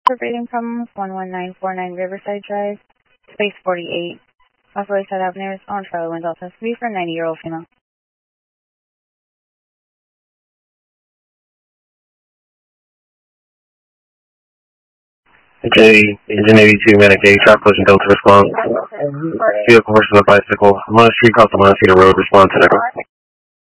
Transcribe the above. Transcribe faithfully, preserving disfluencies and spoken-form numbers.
For breathing problems, one one nine four nine Riverside Drive, space forty-eight, off Lakeside Avenue, respond for Wind Delta three for a ninety-year-old female. Okay, engine eighty-two, Manic eight, traffic collision Delta response. Vehicle versus a bicycle. I'm on a street cross the Montecito Road, response to